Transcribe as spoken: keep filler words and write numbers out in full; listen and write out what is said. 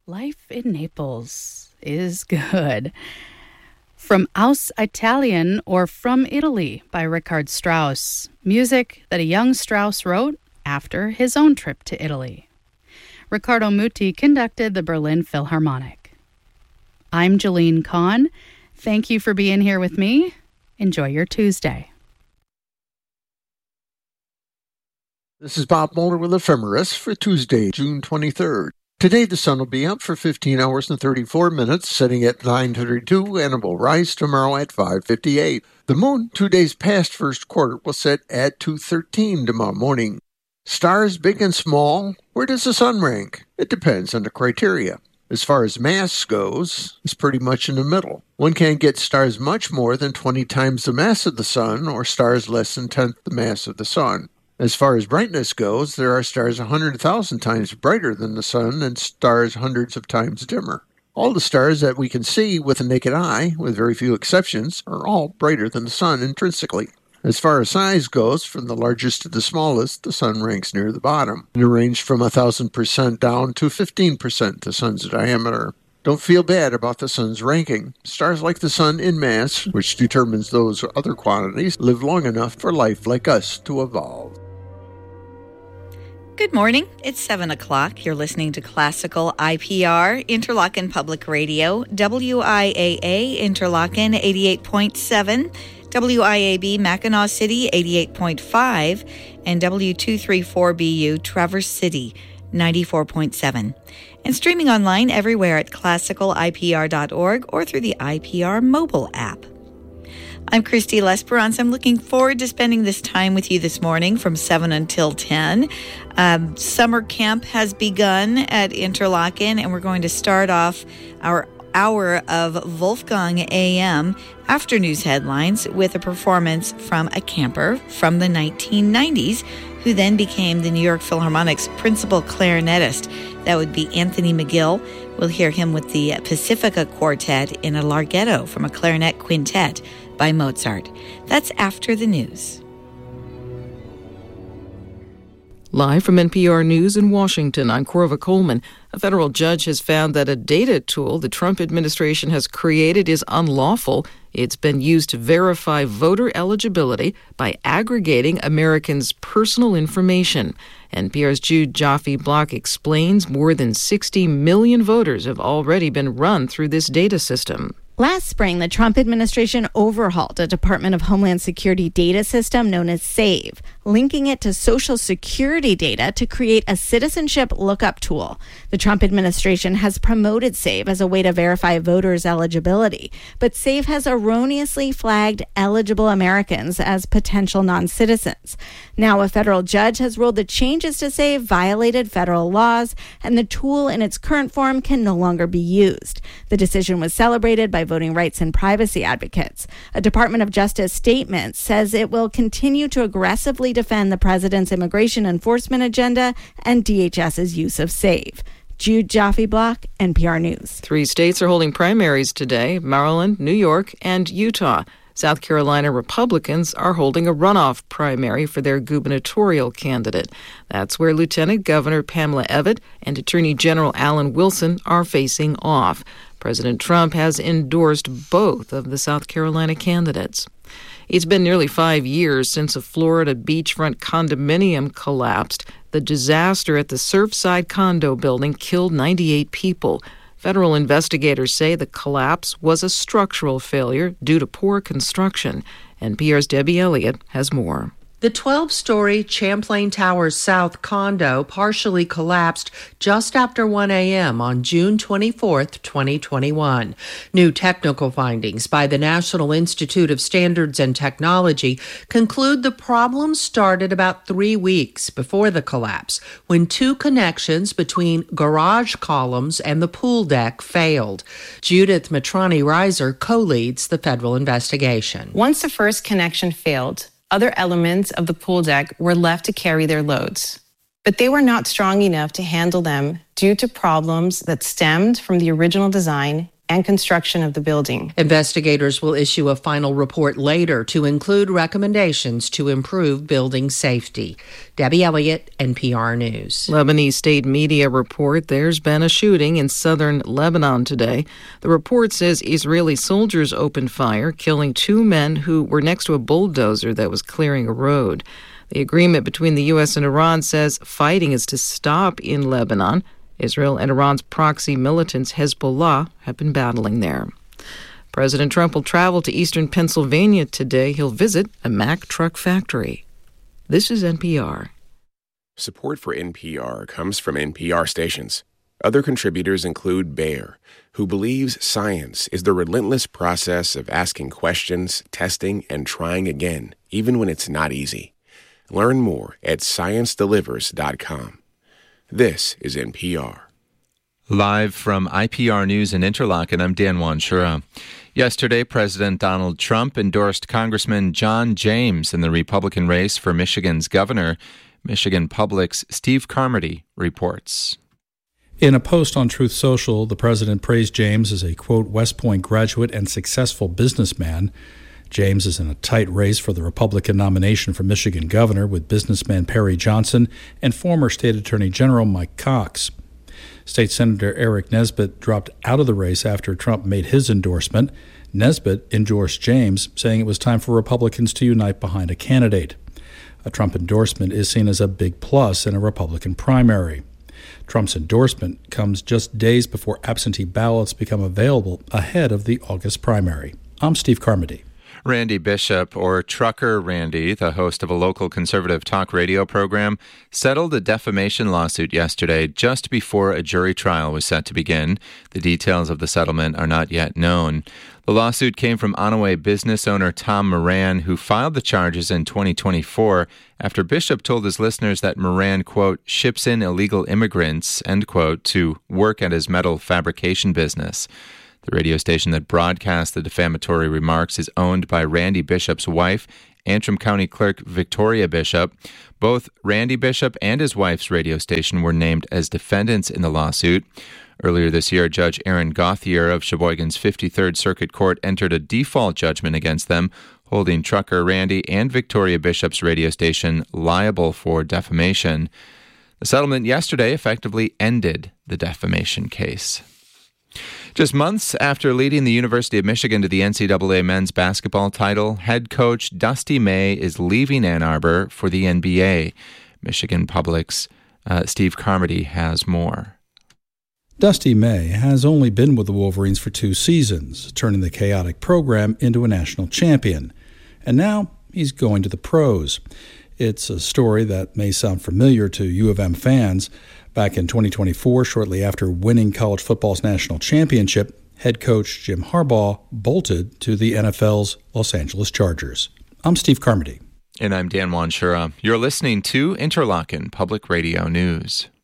Life in Naples is good. From Aus Italien, or From Italy, by Richard Strauss. Music that a young Strauss wrote after his own trip to Italy. Riccardo Muti conducted the Berlin Philharmonic. I'm Jeline Kahn. Thank you for being here with me. Enjoy your Tuesday. This is Bob Moeller with Ephemeris for Tuesday, June twenty-third. Today the sun will be up for fifteen hours and thirty-four minutes, setting at nine thirty-two, and it will rise tomorrow at five fifty-eight. The moon, two days past first quarter, will set at two thirteen tomorrow morning. Stars big and small, where does the sun rank? It depends on the criteria. As far as mass goes, it's pretty much in the middle. One can't get stars much more than twenty times the mass of the sun, or stars less than tenth the mass of the sun. As far as brightness goes, there are stars one hundred thousand times brighter than the sun and stars hundreds of times dimmer. All the stars that we can see with the naked eye, with very few exceptions, are all brighter than the sun intrinsically. As far as size goes, from the largest to the smallest, the sun ranks near the bottom, in a range from one thousand percent down to fifteen percent the sun's diameter. Don't feel bad about the sun's ranking. Stars like the sun in mass, which determines those other quantities, live long enough for life like us to evolve. Good morning. It's seven o'clock. You're listening to Classical I P R, Interlochen Public Radio, W I A A, Interlochen eighty-eight point seven, W I A B, Mackinac City eighty-eight point five, and W two thirty-four B U, Traverse City ninety-four point seven. And streaming online everywhere at classical I P R dot org or through the I P R mobile app. I'm Christy Lesperance. I'm looking forward to spending this time with you this morning from seven until ten. Um, summer camp has begun at Interlochen, and we're going to start off our hour of Wolfgang A M after news headlines with a performance from a camper from the nineteen nineties, who then became the New York Philharmonic's principal clarinetist. That would be Anthony McGill. We'll hear him with the Pacifica Quartet in a larghetto from a clarinet quintet by Mozart. That's after the news. Live from N P R News in Washington, I'm Corva Coleman. A federal judge has found that a data tool the Trump administration has created is unlawful. It's been used to verify voter eligibility by aggregating Americans' personal information. N P R's Jude Joffe-Block explains more than sixty million voters have already been run through this data system. Last spring, the Trump administration overhauled a Department of Homeland Security data system known as SAVE, linking it to Social Security data to create a citizenship lookup tool. The Trump administration has promoted SAVE as a way to verify voters' eligibility, but SAVE has erroneously flagged eligible Americans as potential non-citizens. Now, a federal judge has ruled the changes to SAVE violated federal laws, and the tool in its current form can no longer be used. The decision was celebrated by voting rights and privacy advocates. A Department of Justice statement says it will continue to aggressively defend the president's immigration enforcement agenda and DHS's use of SAVE. Jude Joffe-Block, N P R News. Three states are holding primaries today: Maryland, New York, and Utah. South Carolina Republicans are holding a runoff primary for their gubernatorial candidate. That's where Lieutenant Governor Pamela Evette and Attorney General Alan Wilson are facing off. President Trump has endorsed both of the South Carolina candidates. It's been nearly five years since a Florida beachfront condominium collapsed. The disaster at the Surfside condo building killed ninety-eight people. Federal investigators say the collapse was a structural failure due to poor construction. N P R's Debbie Elliott has more. The twelve-story Champlain Towers South condo partially collapsed just after one a.m. on June twenty-fourth, twenty twenty-one. New technical findings by the National Institute of Standards and Technology conclude the problem started about three weeks before the collapse, when two connections between garage columns and the pool deck failed. Judith Matrani-Reiser co-leads the federal investigation. Once the first connection failed, other elements of the pool deck were left to carry their loads, but they were not strong enough to handle them due to problems that stemmed from the original design and construction of the building. Investigators will issue a final report later to include recommendations to improve building safety. Debbie Elliott, N P R News. Lebanese state media report there's been a shooting in southern Lebanon today. The report says Israeli soldiers opened fire, killing two men who were next to a bulldozer that was clearing a road. The agreement between the U S and Iran says fighting is to stop in Lebanon. Israel and Iran's proxy militants Hezbollah have been battling there. President Trump will travel to eastern Pennsylvania today. He'll visit a Mack truck factory. This is N P R. Support for N P R comes from N P R stations. Other contributors include Bayer, who believes science is the relentless process of asking questions, testing, and trying again, even when it's not easy. Learn more at science delivers dot com. This is N P R. Live from I P R News in Interlaken, I'm Dan Wanshura. Yesterday, President Donald Trump endorsed Congressman John James in the Republican race for Michigan's governor. Michigan Public's Steve Carmody reports. In a post on Truth Social, the president praised James as a, quote, West Point graduate and successful businessman. James is in a tight race for the Republican nomination for Michigan governor with businessman Perry Johnson and former state attorney general Mike Cox. State Senator Eric Nesbitt dropped out of the race after Trump made his endorsement. Nesbitt endorsed James, saying it was time for Republicans to unite behind a candidate. A Trump endorsement is seen as a big plus in a Republican primary. Trump's endorsement comes just days before absentee ballots become available ahead of the August primary. I'm Steve Carmody. Randy Bishop, or Trucker Randy, the host of a local conservative talk radio program, settled a defamation lawsuit yesterday just before a jury trial was set to begin. The details of the settlement are not yet known. The lawsuit came from Onaway business owner Tom Moran, who filed the charges in twenty twenty-four after Bishop told his listeners that Moran, quote, ships in illegal immigrants, end quote, to work at his metal fabrication business. The radio station that broadcast the defamatory remarks is owned by Randy Bishop's wife, Antrim County Clerk Victoria Bishop. Both Randy Bishop and his wife's radio station were named as defendants in the lawsuit. Earlier this year, Judge Aaron Gauthier of Sheboygan's fifty-third Circuit Court entered a default judgment against them, holding Trucker Randy and Victoria Bishop's radio station liable for defamation. The settlement yesterday effectively ended the defamation case. Just months after leading the University of Michigan to the N C double A men's basketball title, head coach Dusty May is leaving Ann Arbor for the N B A. Michigan Public's uh, Steve Carmody has more. Dusty May has only been with the Wolverines for two seasons, turning the chaotic program into a national champion. And now he's going to the pros. It's a story that may sound familiar to U of M fans. Back in twenty twenty-four, shortly after winning college football's national championship, head coach Jim Harbaugh bolted to the N F L's Los Angeles Chargers. I'm Steve Carmody. And I'm Dan Wanshura. You're listening to Interlaken Public Radio News.